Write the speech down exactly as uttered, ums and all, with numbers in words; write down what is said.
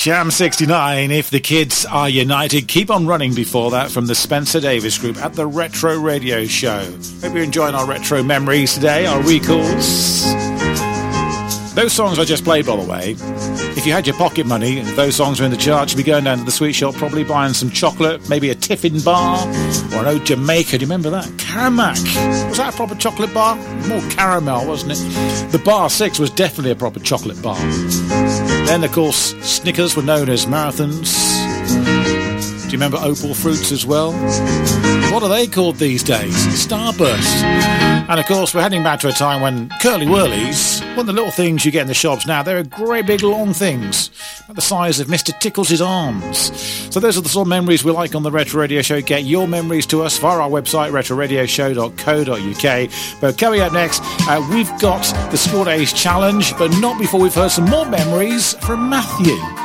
Jam sixty-nine, If the Kids Are United. Keep on Running before that from the Spencer Davis Group at the Retro Radio Show. Hope you're enjoying our retro memories today, our recalls. Those songs I just played, by the way, if you had your pocket money, those songs were in the charts, you'd be going down to the sweet shop, probably buying some chocolate, maybe a Tiffin bar, or an old Jamaica. Do you remember that? Caramac. Was that a proper chocolate bar? More caramel, wasn't it? The Bar six was definitely a proper chocolate bar. Then, of course, Snickers were known as marathons. Do you remember Opal Fruits as well? What are they called these days? Starburst. And of course, we're heading back to a time when Curly Whirlies, one of the little things you get in the shops now, they're great big long things, about the size of Mister Tickles' arms. So those are the sort of memories we like on the Retro Radio Show. Get your memories to us via our website, retro radio show dot co dot uk. But coming up next, uh, we've got the Sport Age Challenge, but not before we've heard some more memories from Matthew.